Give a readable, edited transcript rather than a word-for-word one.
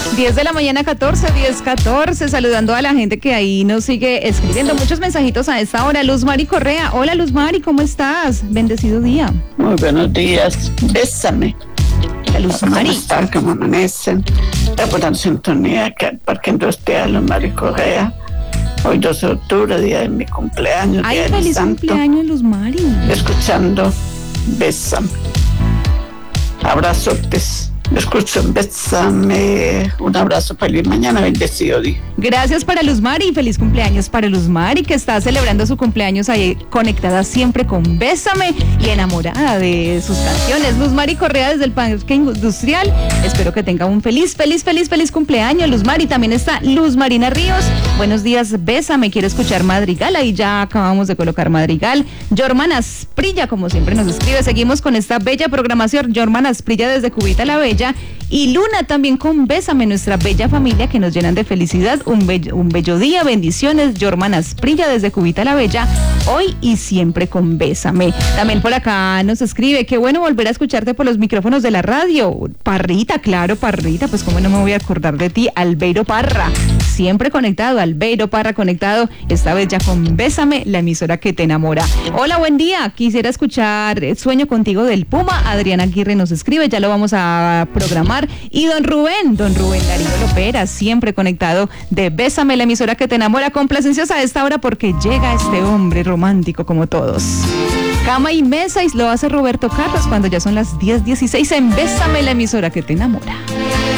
10 de la mañana, 10:14, saludando a la gente que ahí nos sigue escribiendo muchos mensajitos a esta hora. Luz Mari Correa, hola Luz Mari, ¿cómo estás? Bendecido día. Muy buenos días, bésame. Luz Mari. ¿Cómo están? ¿Cómo amanecen? Estamos en sintonía que Parque Industrial Luz Mari Correa. Hoy 12 de octubre, día de mi cumpleaños. Ay, día del feliz santo. cumpleaños, Luz Mari. Escuchando, bésame. Abrazotes. Escuchen, bésame. Un abrazo, feliz mañana, bendecido día. Gracias para Luz Mari, feliz cumpleaños para Luz Mari, que está celebrando su cumpleaños ahí conectada siempre con Bésame y enamorada de sus canciones. Luz Mari Correa desde el Parque Industrial, espero que tenga un feliz cumpleaños, Luz Mari. También está Luz Marina Ríos, buenos días, Bésame, quiero escuchar Madrigal, ahí ya acabamos de colocar Madrigal. Yorman Asprilla, como siempre nos escribe, seguimos con esta bella programación. Yorman Asprilla desde Cubita la Bella, y Luna también con Bésame, nuestra bella familia que nos llenan de felicidad. Un bello día, bendiciones. Yorman Asprilla desde Cubita la Bella, hoy y siempre con Bésame. También por acá nos escribe, qué bueno volver a escucharte por los micrófonos de la radio. Parrita, claro, Parrita, pues cómo no me voy a acordar de ti. Albeiro Parra, siempre conectado, Albeiro Parra conectado, esta vez ya con Bésame, la emisora que te enamora. Hola, buen día, quisiera escuchar Sueño contigo del Puma. Adriana Aguirre nos escribe, ya lo vamos a programar. Y don Rubén Darío Lopera, siempre conectado de Bésame, la emisora que te enamora. Complacencios a esta hora porque llega este hombre romántico como todos. Cama y mesa, y lo hace Roberto Carlos cuando ya son las 10:16 en Bésame, la emisora que te enamora.